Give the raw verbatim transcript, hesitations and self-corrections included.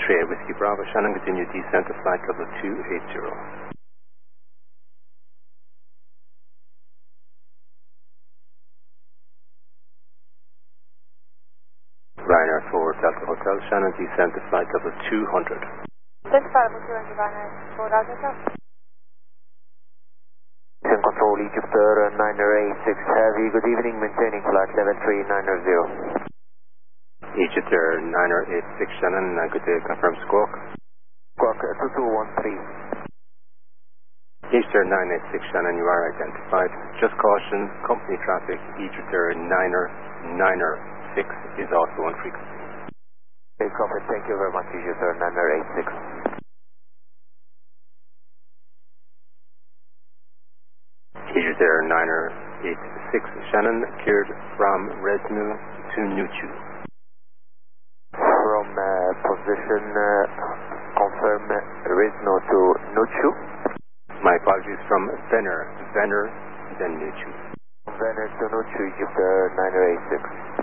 X-ray Whiskey Bravo Shannon, continue descent to flight level two eighty. Ryanair four Delta Hotel Shannon, descent to flight level two hundred. Delta level two hundred, Ryanair four Delta Hotel. Descent control Egypter niner eight six Heavy, good evening, maintaining flight level three nine zero. Egypter niner eight six Shannon, uh, good day, confirm squawk. Squawk two two one three. Egypter nine eight six Shannon, you are identified. Just caution, company traffic, Egypter niner niner six is also on frequency. Okay, copy, thank you very much, Egypter niner eight six. Egypter niner eight six Shannon, cleared from Resnu to Nuchu. From uh, position, uh, confirm Resnu to Nuchu. My apologies, from Venner, Venner, then Nuchu. Venner to Nuchu, Egypter niner eight six.